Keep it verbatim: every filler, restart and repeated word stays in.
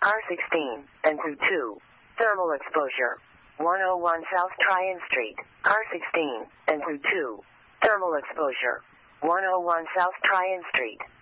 R sixteen, and through two. Thermal exposure. one oh one South Tryon Street, R sixteen, and through two. Thermal exposure. one oh one South Tryon Street.